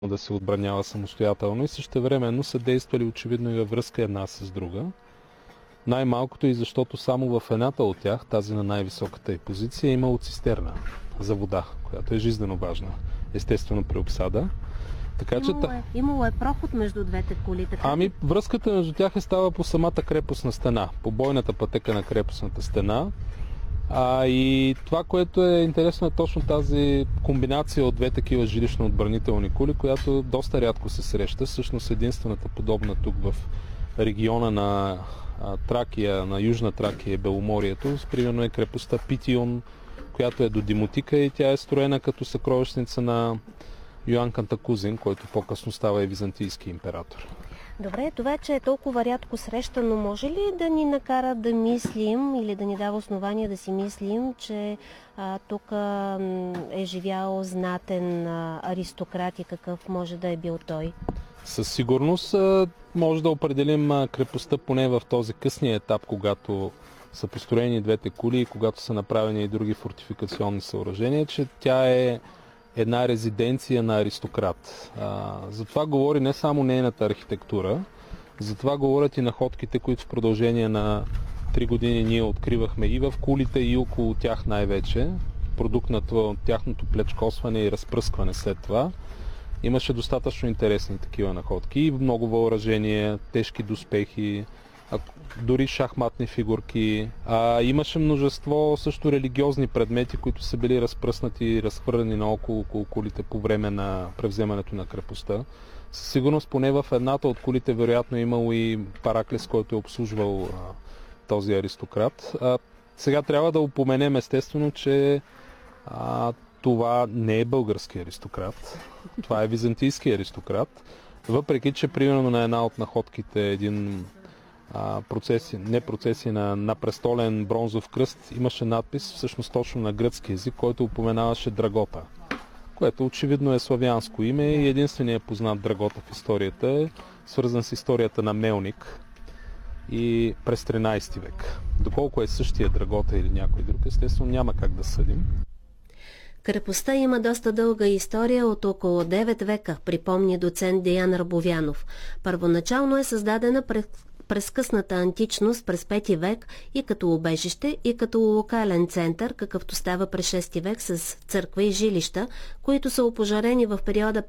да се отбранява самостоятелно и същевременно са действали очевидно и във връзка една с друга. Най-малкото и защото само в едната от тях, тази на най-високата й позиция, е имало цистерна за вода, която е жизнено важна, естествено при обсада. Така, имало е проход между двете коли, така? Ами, връзката между тях е става по самата крепостна стена, по бойната пътека на крепостната стена. И това, което е интересно, е точно тази комбинация от две такива жилищно-отбранителни кули, която доста рядко се среща. Всъщност единствената подобна тук в региона на Тракия, на Южна Тракия и Беломорието, примерно е крепостта Питион, която е до Димотика и тя е строена като съкровищница на Йоан Кантакузин, който по-късно става и византийски император. Добре, това, че е толкова рядко срещано, може ли да ни накара да мислим или да ни дава основание да си мислим, че тук е живял знатен аристократ и какъв може да е бил той? Със сигурност може да определим крепостта поне в този късния етап, когато са построени двете кули и когато са направени и други фортификационни съоръжения, че тя е една резиденция на аристократ. За това говори не само нейната архитектура, за това говорят и находките, които в продължение на 3 години ние откривахме и в кулите, и около тях най-вече. Продукт на тяхното плечкосване и разпръскване след това. Имаше достатъчно интересни такива находки. Много въоръжение, тежки доспехи, дори шахматни фигурки. Имаше множество също религиозни предмети, които са били разпръснати и разхвърлени наоколо около кулите по време на превземането на крепостта. Със сигурност поне в едната от кулите вероятно е имало и Параклес, който е обслужвал този аристократ. Сега трябва да упоменем естествено, че това не е български аристократ. Това е византийски аристократ. Въпреки, че примерно на една от находките един на престолен бронзов кръст имаше надпис, всъщност точно на гръцки език, който упоменаваше Драгота, което очевидно е славянско име и единственият познат Драгота в историята е свързан с историята на Мелник и през 13 век. Доколко е същия Драгота или някой друг, естествено няма как да съдим. Крепостта има доста дълга история от около 9 века, припомни доцент Деян Рабовянов. Първоначално е създадена през късната античност през 5 век и като убежище, и като локален център, какъвто става през 6 век с църква и жилища, които са опожарени в периода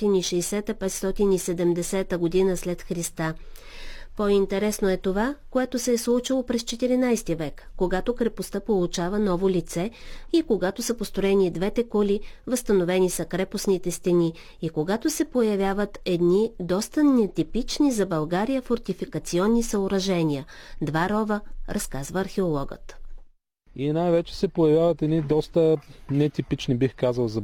560-570 година след Христа. По-интересно е това, което се е случило през 14 век, когато крепостта получава ново лице и когато са построени двете кули, възстановени са крепостните стени и когато се появяват едни доста нетипични за България фортификационни съоръжения. 2 рова, разказва археологът. И най-вече се появяват едни доста нетипични, бих казал, за